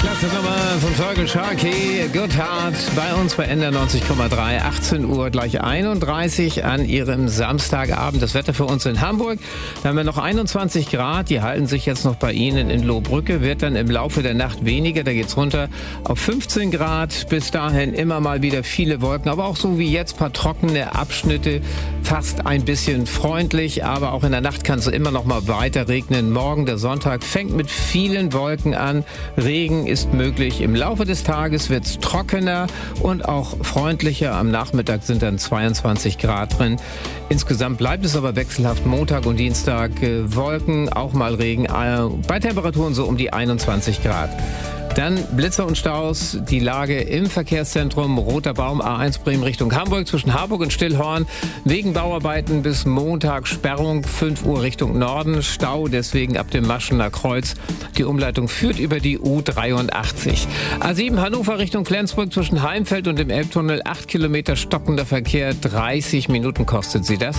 Klasse Nummer von Fergal Sharkey, Good Heart, bei uns bei NDR 90,3, 18 Uhr gleich 31 an Ihrem Samstagabend. Das Wetter für uns in Hamburg, da haben wir noch 21 Grad, die halten sich jetzt noch bei Ihnen in Lohbrücke, wird dann im Laufe der Nacht weniger, da geht's runter auf 15 Grad. Bis dahin immer mal wieder viele Wolken, aber auch so wie jetzt paar trockene Abschnitte, fast ein bisschen freundlich, aber auch in der Nacht kann es immer noch mal weiter regnen. Morgen, der Sonntag, fängt mit vielen Wolken an, Regen ist möglich. Im Laufe des Tages wird es trockener und auch freundlicher. Am Nachmittag sind dann 22 Grad drin. Insgesamt bleibt es aber wechselhaft. Montag und Dienstag Wolken, auch mal Regen. Bei Temperaturen so um die 21 Grad. Dann Blitzer und Staus, die Lage im Verkehrszentrum Roter Baum A1 Bremen Richtung Hamburg zwischen Harburg und Stillhorn. Wegen Bauarbeiten bis Montag Sperrung, 5 Uhr Richtung Norden. Stau deswegen ab dem Maschener Kreuz. Die Umleitung führt über die U83. A7 Hannover Richtung Flensburg zwischen Heimfeld und dem Elbtunnel. 8 Kilometer stockender Verkehr, 30 Minuten kostet sie das.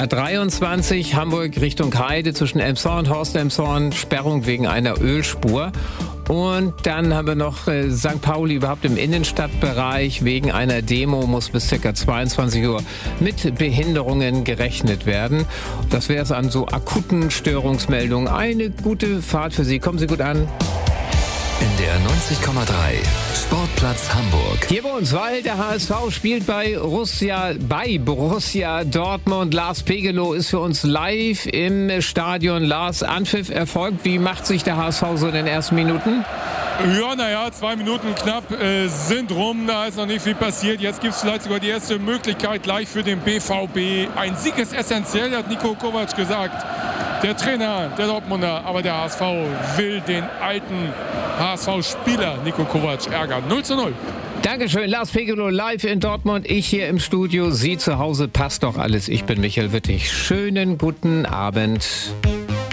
A23 Hamburg Richtung Heide zwischen Elmshorn und Horst-Elmshorn. Sperrung wegen einer Ölspur. Und dann haben wir noch St. Pauli überhaupt im Innenstadtbereich. Wegen einer Demo muss bis ca. 22 Uhr mit Behinderungen gerechnet werden. Das wäre es an so akuten Störungsmeldungen. Eine gute Fahrt für Sie. Kommen Sie gut an. NDR 90,3 Sportplatz Hamburg. Hier bei uns, weil der HSV spielt bei Borussia Dortmund. Lars Pegelow ist für uns live im Stadion. Lars, Anpfiff erfolgt. Wie macht sich der HSV so in den ersten Minuten? Ja, naja, 2 Minuten knapp sind rum, da ist noch nicht viel passiert. Jetzt gibt es vielleicht sogar die erste Möglichkeit gleich für den BVB. Ein Sieg ist essentiell, hat Niko Kovac gesagt. Der Trainer der Dortmunder, aber der HSV will den alten HSV-Spieler Niko Kovac ärgern. 0:0. Dankeschön, Lars Pegelow live in Dortmund. Ich hier im Studio, Sie zu Hause. Passt doch alles. Ich bin Michael Wittig. Schönen guten Abend.